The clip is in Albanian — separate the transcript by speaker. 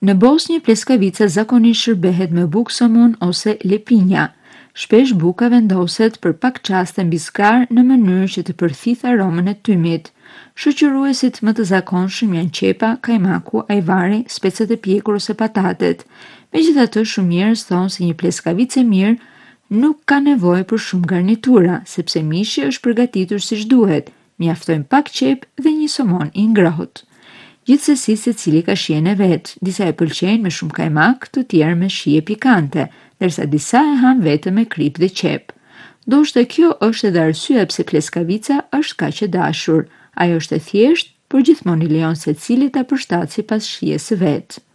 Speaker 1: Në Bosnjë, pleskavica zakonisht shërbehet me bukë somun ose lepinja. Shpesh buka vendoset për pak qaste mbi skar në mënyrë që të përthith aromën e tymit. Shoqëruesit më të zakonshëm janë qepa, kajmaku, ajvari, specet e pjekur ose patatet. Megjithatë, shumë njerëz thonë se një pleskavicë e mirë nuk ka nevojë për shumë garnitura, sepse mishi është përgatitur siç duhet. Mjaftojnë pak qep dhe një somon i ngrohtë. Gjithsesi, secili ka shijen e vet. Disa e pëlqejnë me shumë kajmak, të tjerë me shije pikante, ndërsa disa e han vetëm me krip dhe qep. Ndoshta kjo është edhe arsyeja pse pleskavica është kaq e dashur. Ajo është e thjeshtë, por gjithmonë i lejon secilit ta përshtatet sipas shijes së vet.